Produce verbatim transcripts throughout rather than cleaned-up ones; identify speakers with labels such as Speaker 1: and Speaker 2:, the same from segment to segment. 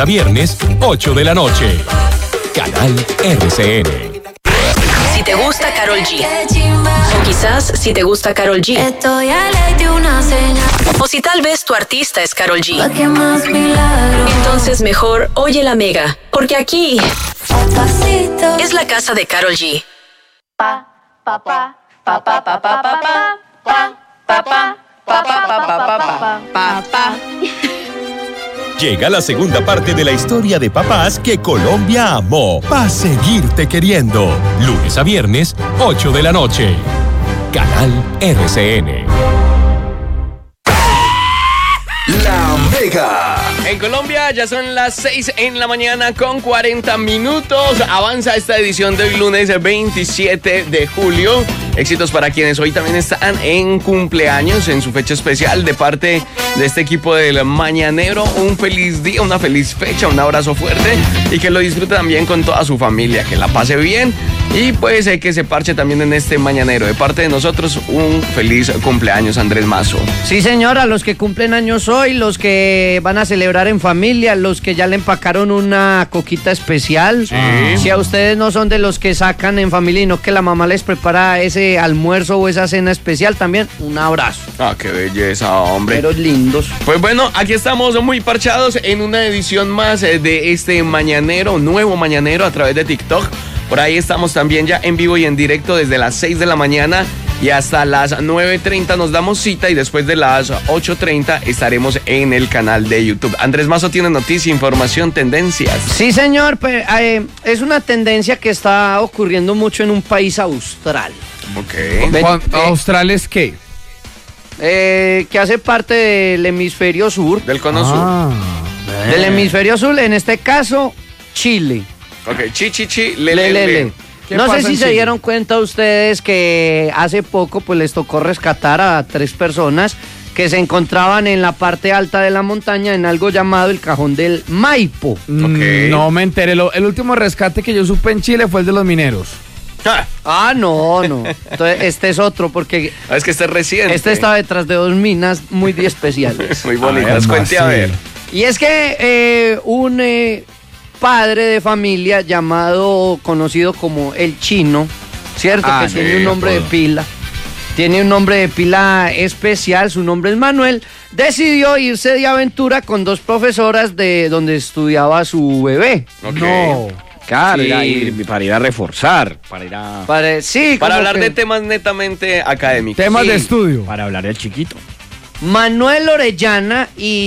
Speaker 1: a viernes, ocho de la noche. Canal R C N.
Speaker 2: Si te gusta Karol G, o quizás si te gusta Karol G, o si tal vez tu artista es Karol G, entonces mejor oye la Mega, porque aquí es la casa de Karol G. Pa, pa, pa, pa, pa, pa, pa, pa, pa, pa, pa, pa, pa, pa, pa, pa.
Speaker 1: Llega la segunda parte de la historia de papás que Colombia amó. Va a seguirte queriendo. Lunes a viernes, ocho de la noche. Canal R C N.
Speaker 3: La Mega.
Speaker 4: En Colombia ya son las seis en la mañana con cuarenta minutos. Avanza esta edición de hoy lunes veintisiete de julio. Éxitos para quienes hoy también están en cumpleaños, en su fecha especial. De parte de este equipo del Mañanero, un feliz día, una feliz fecha, un abrazo fuerte y que lo disfrute también con toda su familia, que la pase bien y pues eh, que se parche también en este Mañanero. De parte de nosotros, un feliz cumpleaños, Andrés Mazo.
Speaker 5: Sí, señora, los que cumplen años hoy, los que van a celebrar en familia, los que ya le empacaron una coquita especial.
Speaker 4: Sí.
Speaker 5: Si a ustedes no son de los que sacan en familia y no que la mamá les prepara ese almuerzo o esa cena especial, también un abrazo.
Speaker 4: Ah, qué belleza, hombre.
Speaker 5: Pero lindos.
Speaker 4: Pues bueno, aquí estamos muy parchados en una edición más de este Mañanero, nuevo Mañanero a través de TikTok. Por ahí estamos también ya en vivo y en directo desde las seis de la mañana y hasta las nueve treinta nos damos cita y después de las ocho treinta estaremos en el canal de YouTube. Andrés Mazo tiene noticia, información, tendencias.
Speaker 5: Sí, señor, pues, eh, es una tendencia que está ocurriendo mucho en un país austral.
Speaker 4: Ok.
Speaker 5: Ven,
Speaker 6: ¿Austral es qué?
Speaker 5: Eh, que hace parte del hemisferio sur.
Speaker 4: Del cono
Speaker 6: Ah,
Speaker 4: sur.
Speaker 5: Del hemisferio sur, en este caso, Chile.
Speaker 4: Ok, chi, chi, chi, le,
Speaker 5: Le,
Speaker 4: le,
Speaker 5: le,
Speaker 4: le.
Speaker 5: le.
Speaker 6: ¿Qué
Speaker 5: No sé
Speaker 6: pasa
Speaker 5: si
Speaker 6: en
Speaker 5: se
Speaker 6: Chile?
Speaker 5: dieron cuenta ustedes que hace poco pues les tocó rescatar a tres personas que se encontraban en la parte alta de la montaña en algo llamado el Cajón del Maipo.
Speaker 6: mm,
Speaker 4: Ok.
Speaker 6: No me enteré. Lo- el último rescate que yo supe en Chile fue el de los mineros.
Speaker 4: Ah,
Speaker 5: Ah, no, no. Entonces este es otro porque
Speaker 4: es que este es reciente.
Speaker 5: este estaba detrás de dos minas muy especiales.
Speaker 4: Muy
Speaker 6: A
Speaker 4: bonitas,
Speaker 6: ver,
Speaker 4: cuente
Speaker 6: más,
Speaker 4: a
Speaker 6: sí.
Speaker 4: ver.
Speaker 5: Y es que eh, un eh, padre de familia llamado, conocido como El Chino, ¿cierto?
Speaker 6: Ah,
Speaker 5: que
Speaker 6: sí,
Speaker 5: tiene un nombre de
Speaker 6: apodo.
Speaker 5: pila. Tiene un nombre de pila especial, su nombre es Manuel. Decidió irse de aventura con dos profesoras de donde estudiaba su bebé.
Speaker 4: Ok.
Speaker 6: No.
Speaker 7: Claro,
Speaker 5: Sí.
Speaker 7: ir a ir- para ir a reforzar, para ir a...
Speaker 5: Para, sí,
Speaker 4: Para
Speaker 5: como
Speaker 4: hablar
Speaker 5: que
Speaker 4: de temas netamente académicos.
Speaker 6: Temas
Speaker 5: Sí.
Speaker 6: de estudio.
Speaker 7: para hablar del chiquito.
Speaker 5: Manuel Orellana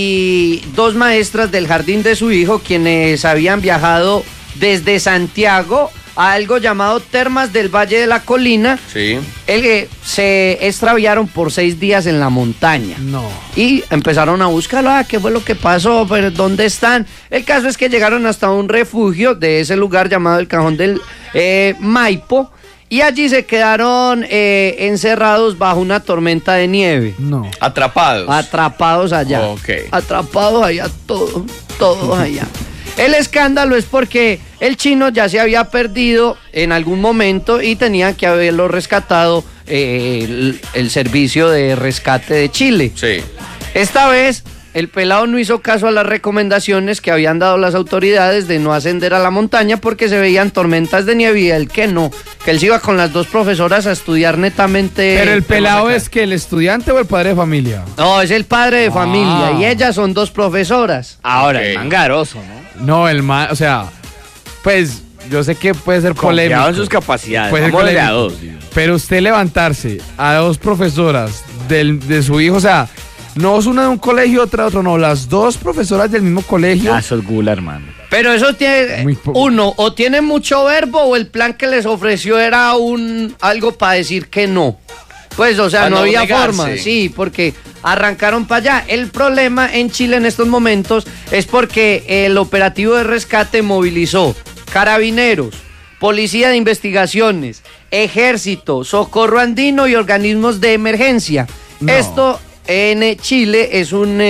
Speaker 5: y dos maestras del jardín de su hijo, quienes habían viajado desde Santiago a algo llamado Termas del Valle de la Colina,
Speaker 4: Sí.
Speaker 5: el que se extraviaron por seis días en la montaña.
Speaker 6: No.
Speaker 5: Y empezaron a buscarlo, ah, ¿qué fue lo que pasó? ¿Pero dónde están? El caso es que llegaron hasta un refugio de ese lugar llamado el Cajón del eh, Maipo, y allí se quedaron eh, encerrados bajo una tormenta de nieve.
Speaker 6: No.
Speaker 4: Atrapados.
Speaker 5: Atrapados allá.
Speaker 4: Ok.
Speaker 5: Atrapados allá, todos, todos allá. El escándalo es porque el chino ya se había perdido en algún momento y tenían que haberlo rescatado eh, el, el servicio de rescate de Chile.
Speaker 4: Sí.
Speaker 5: Esta vez el pelado no hizo caso a las recomendaciones que habían dado las autoridades de no ascender a la montaña porque se veían tormentas de nieve y él que no, que él se iba con las dos profesoras a estudiar netamente.
Speaker 6: Pero el pelado
Speaker 5: temas acá.
Speaker 6: es que el estudiante o el padre de familia.
Speaker 5: No, es el padre de familia
Speaker 6: Ah.
Speaker 5: y ellas son dos profesoras.
Speaker 7: Ahora,
Speaker 4: Ok.
Speaker 7: el mangaroso, ¿no?
Speaker 6: No, el man, o sea, pues yo sé que puede ser polémico.
Speaker 7: Confiado en sus capacidades.
Speaker 6: Puede ser
Speaker 7: Vamos de a
Speaker 6: polémico.
Speaker 7: dos. sí.
Speaker 6: Pero usted levantarse a dos profesoras del, de su hijo, o sea, no es una de un colegio, otra de otro, no, las dos profesoras del mismo colegio.
Speaker 7: Ah, eso es gula, hermano.
Speaker 5: Pero eso tiene,
Speaker 6: Muy poco.
Speaker 5: uno, o tiene mucho verbo o el plan que les ofreció era un algo para decir que no. Pues, o sea,
Speaker 4: Para
Speaker 5: no
Speaker 4: no
Speaker 5: había
Speaker 4: negarse.
Speaker 5: forma, sí, porque arrancaron para allá. El problema en Chile en estos momentos es porque el operativo de rescate movilizó carabineros, policía de investigaciones, ejército, socorro andino y organismos de emergencia.
Speaker 6: No.
Speaker 5: Esto en eh, Chile es un eh,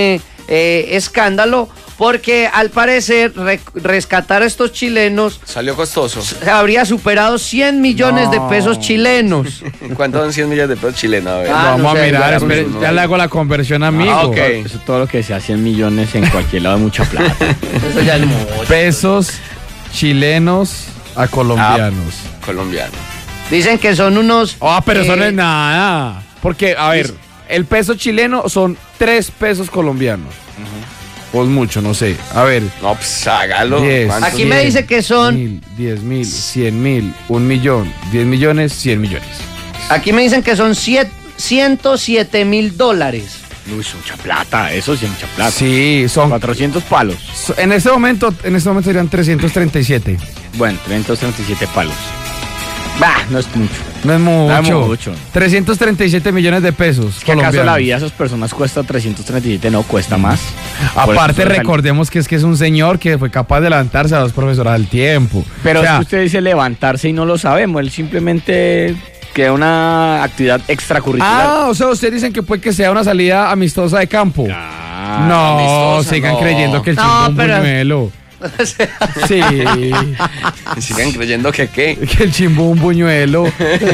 Speaker 5: eh, escándalo, porque al parecer re- rescatar a estos chilenos
Speaker 4: Salió costoso.
Speaker 5: habría superado cien millones
Speaker 6: No.
Speaker 5: de pesos chilenos.
Speaker 4: ¿Cuánto son cien millones de pesos chilenos? A ver.
Speaker 5: Ah,
Speaker 6: Vamos
Speaker 5: no
Speaker 6: a
Speaker 5: sé,
Speaker 6: mirar,
Speaker 5: ya,
Speaker 6: espere,
Speaker 4: no,
Speaker 6: ya
Speaker 4: no.
Speaker 6: le hago la conversión, amigo.
Speaker 4: Ah, ok.
Speaker 7: Eso todo lo que sea cien millones en cualquier lado es mucha plata.
Speaker 5: Eso ya es mucho.
Speaker 6: Pesos chilenos a colombianos.
Speaker 4: Colombiano.
Speaker 5: Dicen que son unos...
Speaker 6: Ah, pero eso no
Speaker 5: eh,
Speaker 6: es nada. Porque, a ver, el peso chileno son tres pesos colombianos. Pues mucho, no sé. A ver.
Speaker 4: No, pues hágalo.
Speaker 6: diez,
Speaker 4: ¿Cuánto?
Speaker 5: Aquí me dice que son-
Speaker 6: Mil, diez mil, cien mil, un millón, diez millones, cien millones.
Speaker 5: Aquí me dicen que son siete, ciento siete mil dólares.
Speaker 7: Uy, es mucha plata, eso sí es mucha plata.
Speaker 6: Sí, son.
Speaker 7: cuatrocientos palos.
Speaker 6: so- En este momento, en este momento serían trescientos treinta y siete.
Speaker 7: Bueno, trescientos treinta y siete palos. Bah, no es mucho.
Speaker 6: No es mucho.
Speaker 7: No es mucho.
Speaker 6: trescientos treinta y siete millones de pesos.
Speaker 7: ¿Que acaso
Speaker 6: colombianos.
Speaker 7: la vida de esas personas cuesta trescientos treinta y siete? No, cuesta más. Por
Speaker 6: Aparte,
Speaker 7: eso es
Speaker 6: recordemos que es que es un señor que fue capaz de levantarse a dos profesoras al tiempo.
Speaker 7: Pero
Speaker 6: O sea,
Speaker 7: es que usted dice levantarse y no lo sabemos. Él simplemente crea una actividad extracurricular.
Speaker 6: Ah, o sea, ustedes dicen que puede que sea una salida amistosa de campo.
Speaker 7: Ah,
Speaker 6: no,
Speaker 4: amistosa,
Speaker 6: sigan
Speaker 4: no.
Speaker 6: creyendo que el
Speaker 5: No,
Speaker 6: chimbo es un
Speaker 5: pero-
Speaker 6: buñuelo. Sí,
Speaker 4: Y sigan creyendo que qué.
Speaker 6: que el chimbo es un buñuelo.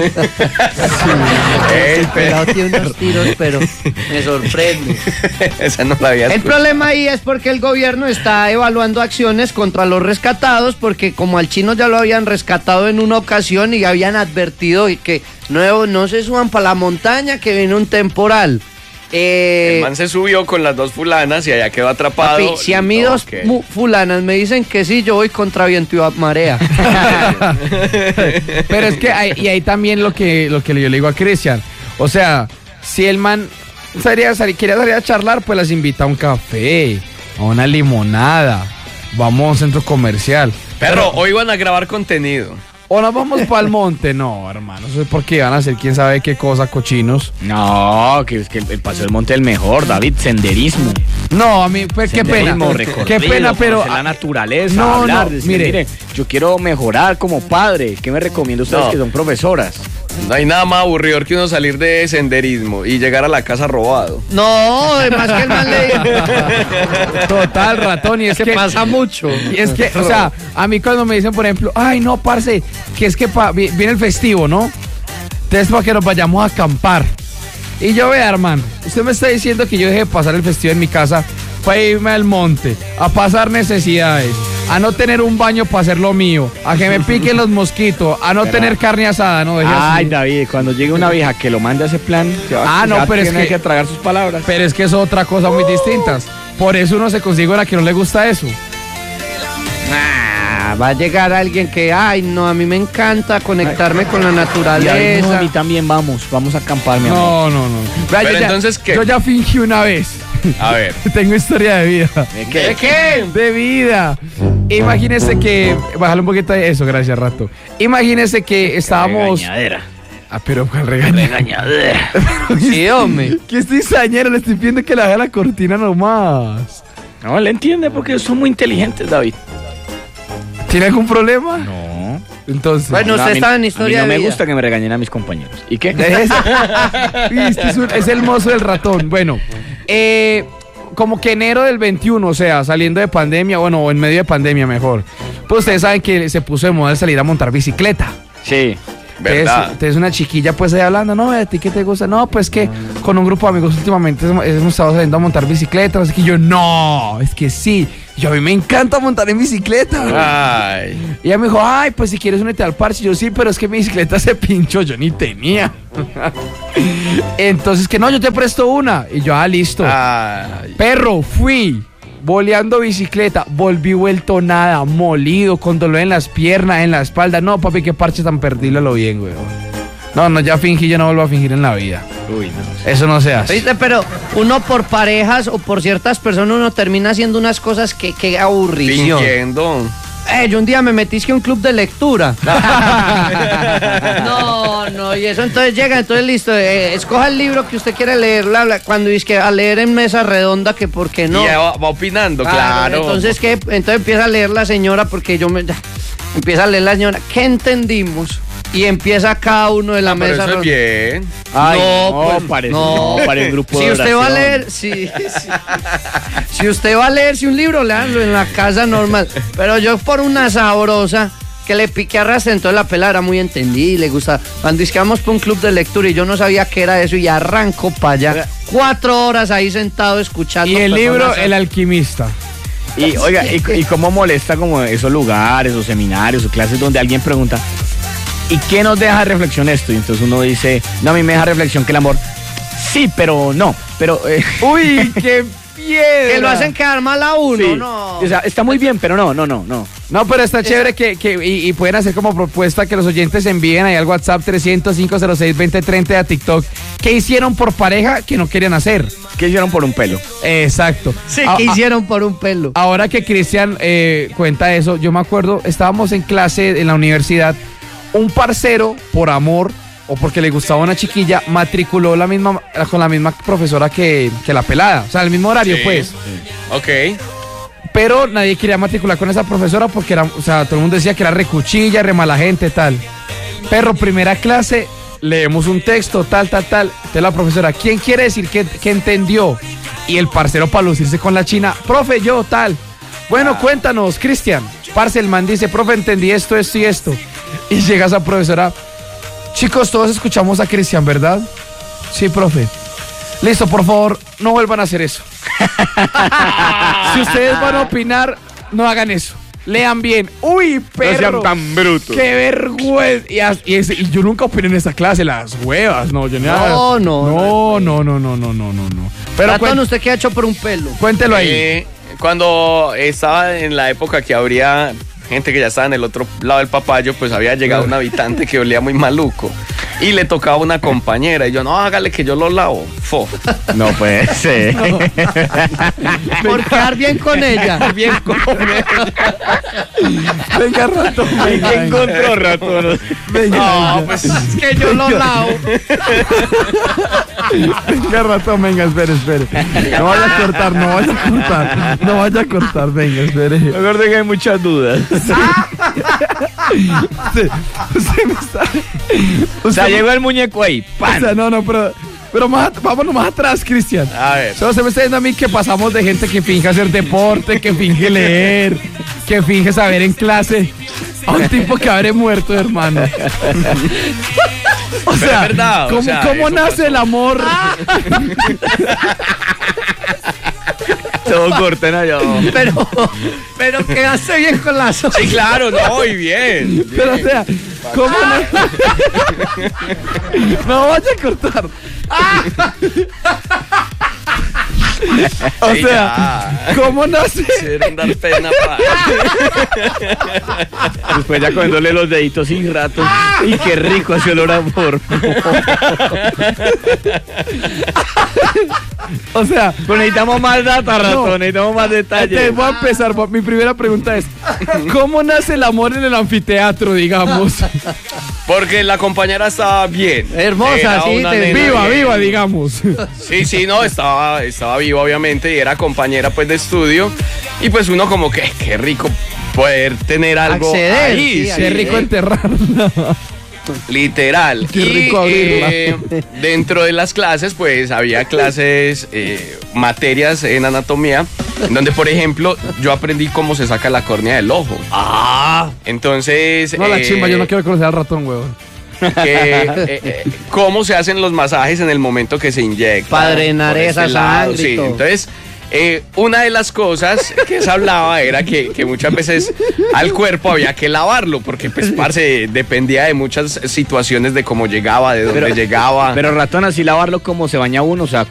Speaker 4: Ey,
Speaker 5: Pero tiene unos tiros, pero me sorprende.
Speaker 4: Esa no la había
Speaker 5: El
Speaker 4: escuchado.
Speaker 5: problema ahí es porque el gobierno está evaluando acciones contra los rescatados, porque como al chino ya lo habían rescatado en una ocasión y habían advertido y que no, no se suban para la montaña, que viene un temporal. Eh,
Speaker 4: El man se subió con las dos fulanas y allá quedó atrapado.
Speaker 5: papi, si a mí dos
Speaker 4: Ok.
Speaker 5: mu- fulanas me dicen que sí, yo voy contra viento y marea.
Speaker 6: Pero es que hay, y ahí también lo que, lo que yo le digo a Cristian. O sea, si el man salía, salía, quería salir a charlar, pues las invita a un café, a una limonada. Vamos a un centro comercial.
Speaker 4: Perro, hoy van a grabar contenido.
Speaker 6: O nos vamos para el monte. No, hermano, eso es porque van a hacer quién sabe qué cosa, cochinos.
Speaker 7: No, que es que el, el paseo del monte es el mejor, David, senderismo.
Speaker 6: No, a mí, pues qué pena.
Speaker 7: Senderismo, recorrido,
Speaker 6: Qué pena, pero.
Speaker 7: conocer la naturaleza,
Speaker 6: No,
Speaker 7: hablar,
Speaker 6: no,
Speaker 7: decir,
Speaker 6: mire.
Speaker 7: mire, yo quiero mejorar como padre. ¿Qué me recomienda ustedes
Speaker 4: No.
Speaker 7: que son profesoras?
Speaker 4: No hay nada más aburridor que uno salir de senderismo y llegar a la casa robado.
Speaker 5: No, además que el man le
Speaker 6: Total, ratón. Y es
Speaker 5: que
Speaker 6: que.
Speaker 5: pasa mucho.
Speaker 6: Y es que, o sea, a mí cuando me dicen, por ejemplo, ay, no, parce, que es que pa- vi- viene el festivo, ¿no? Entonces, para que nos vayamos a acampar. Y yo, vea, hermano, usted me está diciendo que yo deje de pasar el festivo en mi casa para irme al monte, a pasar necesidades, a no tener un baño para hacer lo mío, a que me piquen los mosquitos, a no tener carne asada, no deje
Speaker 7: Ay,
Speaker 6: así.
Speaker 7: David, cuando llegue una vieja que lo mande a ese plan, se va-
Speaker 6: Ah, no,
Speaker 7: ya
Speaker 6: pero es
Speaker 7: tiene
Speaker 6: que-
Speaker 7: que tragar sus palabras.
Speaker 6: Pero es que es otra cosa muy distinta. Por eso uno se consigue una que no le gusta eso.
Speaker 5: Ah, va a llegar alguien que, ay, no, a mí me encanta conectarme con la
Speaker 7: Y David,
Speaker 5: naturaleza.
Speaker 7: no, a mí también vamos, vamos a acampar, mi amor.
Speaker 6: No, no, no. Vea,
Speaker 4: Pero
Speaker 6: yo ya-
Speaker 4: entonces, ¿qué?
Speaker 6: Yo ya fingí una vez.
Speaker 4: A ver.
Speaker 6: Tengo historia de vida.
Speaker 4: ¿De qué?
Speaker 5: ¿De qué?
Speaker 6: De vida. Imagínese que. Bájale un poquito de eso, gracias, rato. Imagínese que estábamos.
Speaker 7: Regañadera.
Speaker 6: Ah, pero ¿cuál regaño?
Speaker 7: Regañadera.
Speaker 5: Sí, hombre.
Speaker 6: Que estoy sañero, le estoy pidiendo que le haga la cortina nomás.
Speaker 7: No, le entiende porque son muy inteligentes, David.
Speaker 6: ¿Tiene algún problema?
Speaker 7: No.
Speaker 6: Entonces.
Speaker 5: Bueno,
Speaker 7: No,
Speaker 5: usted
Speaker 7: a mí-
Speaker 5: estaba en
Speaker 7: a
Speaker 5: historia
Speaker 7: mí no
Speaker 5: de
Speaker 7: me
Speaker 5: vida.
Speaker 7: gusta que me regañen a mis compañeros. ¿Y qué?
Speaker 6: Es, Viste, es, un- es el mozo del ratón. Bueno, eh, como que enero del veintiuno, o sea, saliendo de pandemia, bueno, o en medio de pandemia mejor. Pues ustedes saben que se puso de moda el salir a montar bicicleta.
Speaker 7: Sí.
Speaker 6: Entonces,
Speaker 4: ¿Verdad?
Speaker 6: entonces una chiquilla pues ahí hablando, no, ¿a ti qué te gusta? No, pues que con un grupo de amigos últimamente hemos, hemos estado saliendo a montar bicicleta. Así que yo, no, es que sí. Yo a mí me encanta montar en bicicleta.
Speaker 4: Ay.
Speaker 6: Y ella me dijo, ay, pues si quieres únete al parche. Yo sí, pero es que mi bicicleta se pinchó, yo ni tenía. Entonces que no, yo te presto una. Y yo, ah, listo.
Speaker 4: Ay.
Speaker 6: Perro, fui boleando bicicleta, volví vuelto nada, molido, con dolor en las piernas, en la espalda. No, papi, qué parche tan perdido lo bien, güey. No, no, ya fingí, yo no vuelvo a fingir en la vida.
Speaker 7: Uy, no.
Speaker 6: Eso no se hace.
Speaker 5: ¿Viste? Pero uno por parejas o por ciertas personas uno termina haciendo unas cosas que, que aburrición.
Speaker 4: Fingiendo.
Speaker 5: Eh, yo un día me metí que un club de lectura. No, no, y eso entonces llega, entonces listo, eh, escoja el libro que usted quiere leer, bla, bla, cuando dice que a leer en mesa redonda, que por qué no.
Speaker 4: Y ya va, va opinando,
Speaker 5: Claro,
Speaker 4: claro.
Speaker 5: Entonces, ¿qué? Entonces empieza a leer la señora, porque yo me... Empieza a leer la señora, ¿qué entendimos? y empieza cada uno de la
Speaker 4: Ah, pero
Speaker 5: mesa.
Speaker 4: eso es bien.
Speaker 7: Ay,
Speaker 5: No,
Speaker 7: no,
Speaker 5: pues,
Speaker 7: parece,
Speaker 5: no.
Speaker 7: no, para el grupo
Speaker 5: Si
Speaker 7: de
Speaker 5: usted va a
Speaker 7: oración.
Speaker 5: leer, si, si, si usted va a leerse un libro, léanlo en la casa normal. Pero yo por una sabrosa que le piqué a rastre, entonces la pela era muy entendida y le gusta. Cuando es que vamos para un club de lectura y yo no sabía qué era eso y arranco para allá. Cuatro horas ahí sentado escuchando.
Speaker 6: Y el
Speaker 5: personas
Speaker 6: libro,
Speaker 5: a-
Speaker 6: El Alquimista.
Speaker 7: Y oiga, y, y cómo molesta como esos lugares, o seminarios, o clases donde alguien pregunta, ¿y qué nos deja reflexión esto? Y entonces uno dice, no, a mí me deja reflexión que el amor. Sí, pero no, pero... eh,
Speaker 6: Uy, qué piedra.
Speaker 5: Que lo hacen quedar mal a uno,
Speaker 7: sí.
Speaker 5: no.
Speaker 7: O sea, está muy bien, pero no, no, no, no.
Speaker 6: No, pero está chévere que, que y, y pueden hacer como propuesta que los oyentes envíen ahí al WhatsApp trescientos, cinco cero seis, veinte treinta a TikTok qué hicieron por pareja que no querían hacer.
Speaker 7: ¿Qué hicieron por un pelo?
Speaker 6: Exacto.
Speaker 5: Sí,
Speaker 6: A-
Speaker 5: que
Speaker 6: a-
Speaker 5: hicieron por un pelo.
Speaker 6: Ahora que Cristian eh, cuenta eso, yo me acuerdo, estábamos en clase en la universidad, un parcero, por amor o porque le gustaba una chiquilla, matriculó la misma, con la misma profesora que, que la pelada, o sea, el mismo horario,
Speaker 4: Sí.
Speaker 6: pues.
Speaker 4: Ok.
Speaker 6: Pero nadie quería matricular con esa profesora porque era, o sea, todo el mundo decía que era recuchilla, re mala gente, tal. Perro, primera clase, leemos un texto, tal, tal, tal. Entonces la profesora, ¿quién quiere decir que, que entendió? Y el parcero para lucirse con la china, profe, yo, tal. Bueno, cuéntanos, Cristian. Parce, el man dice, profe, entendí esto, esto y esto. Y llega esa profesora, chicos, todos escuchamos a Cristian, ¿verdad? Sí, profe. Listo, por favor, no vuelvan a hacer eso. Si ustedes van a opinar, no hagan eso. Lean bien. Uy, perro.
Speaker 7: No sean tan brutos.
Speaker 6: Qué vergüenza. Y, as- y ese- y yo nunca opiné en esa clase, las huevas. No, yo ni nada.
Speaker 5: No, no,
Speaker 6: No, no, no, no, no, no, no. Pero
Speaker 5: Ratón,
Speaker 6: cuen-
Speaker 5: ¿usted qué ha hecho por un pelo?
Speaker 6: cuéntelo ahí.
Speaker 4: Eh, cuando estaba en la época que habría gente que ya estaba en el otro lado del papayo, pues había llegado un habitante que olía muy maluco y le tocaba una compañera y yo, no, hágale que yo lo lavo. Fo.
Speaker 7: No puede ser.
Speaker 5: Por quedar bien con ella.
Speaker 4: Bien con
Speaker 6: Venga, ratón.
Speaker 7: ¿Y
Speaker 6: Venga,
Speaker 7: qué
Speaker 6: venga.
Speaker 7: encontró, ratón?
Speaker 6: Venga,
Speaker 4: No,
Speaker 6: venga.
Speaker 4: pues
Speaker 5: Es que yo lo lavo.
Speaker 6: Venga, ratón, venga, espere, espere. No vaya a cortar, no vaya a cortar. No vaya a cortar, venga, espere.
Speaker 7: Mejor que hay muchas dudas.
Speaker 6: Usted, usted me está.
Speaker 7: O sea, llegó el muñeco ahí.
Speaker 6: O
Speaker 7: ¡Pan!
Speaker 6: sea, no, no, pero, pero más, at- vámonos más atrás, Cristian.
Speaker 4: a ver.
Speaker 6: Solo se me está diciendo a mí que pasamos de gente que finge hacer deporte, que finge leer, que finge saber en clase, a un tipo que habré muerto, hermano. O sea,
Speaker 4: es verdad, o
Speaker 6: ¿cómo,
Speaker 4: sea,
Speaker 6: cómo
Speaker 4: eso
Speaker 6: nace
Speaker 4: pasó.
Speaker 6: el amor?
Speaker 7: Todo corten allá.
Speaker 5: Pero, pero quedaste bien con la sopa.
Speaker 4: Sí, claro, no, y bien.
Speaker 6: Pero, o sea, ¿cómo nace? No vaya a cortar. O
Speaker 4: Sí,
Speaker 6: sea,
Speaker 4: ya.
Speaker 6: ¿cómo nace?
Speaker 4: Hicieron dar pena, pa.
Speaker 7: Después ya comiéndole los deditos y rato. Y qué rico ese olor a amor.
Speaker 6: O sea,
Speaker 7: Pues necesitamos más data, ratón.
Speaker 6: No.
Speaker 7: Necesitamos más
Speaker 6: entonces
Speaker 7: detalles.
Speaker 6: voy a empezar. Mi primera pregunta es: ¿cómo nace el amor en el anfiteatro, digamos?
Speaker 4: Porque la compañera estaba bien.
Speaker 5: Hermosa,
Speaker 4: Era
Speaker 5: sí,
Speaker 4: una
Speaker 5: te-
Speaker 4: nena
Speaker 6: Viva,
Speaker 4: bien.
Speaker 6: viva, digamos.
Speaker 4: Sí, sí, no, estaba, estaba viva obviamente y era compañera pues de estudio y pues uno como que qué rico poder tener algo
Speaker 5: Acceder,
Speaker 4: ahí,
Speaker 5: sí,
Speaker 6: Qué rico enterrarla.
Speaker 4: literal.
Speaker 6: Qué
Speaker 4: Y,
Speaker 6: rico abrirla.
Speaker 4: eh, dentro de las clases pues había clases, eh, materias en anatomía, en donde por ejemplo yo aprendí cómo se saca la córnea del ojo. Ah. Entonces...
Speaker 6: No, la
Speaker 4: eh,
Speaker 6: chimba, yo no quiero conocer al ratón, huevón.
Speaker 4: que, eh, eh, cómo se hacen los masajes en el momento que se inyecta.
Speaker 5: Pa' drenar
Speaker 4: por
Speaker 5: esa
Speaker 4: este lado,
Speaker 5: sangre y
Speaker 4: sí.
Speaker 5: todo.
Speaker 4: Entonces, eh, una de las cosas que se hablaba era que, que muchas veces al cuerpo había que lavarlo, porque pues, parce, dependía de muchas situaciones de cómo llegaba, de dónde
Speaker 7: Pero-
Speaker 4: llegaba.
Speaker 7: Pero ratón, así lavarlo como se baña uno, o sea,